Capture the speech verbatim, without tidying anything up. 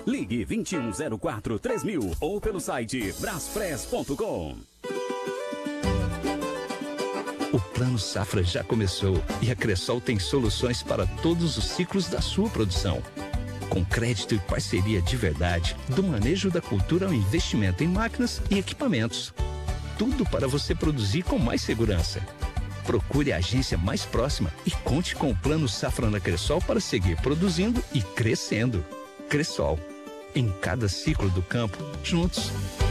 Ligue vinte e um zero quatro três mil ou pelo site braspress ponto com. O Plano Safra já começou e a Cressol tem soluções para todos os ciclos da sua produção. Com crédito e parceria de verdade, do manejo da cultura ao investimento em máquinas e equipamentos. Tudo para você produzir com mais segurança. Procure a agência mais próxima e conte com o Plano Safra na Cressol para seguir produzindo e crescendo. Cressol. Em cada ciclo do campo, juntos.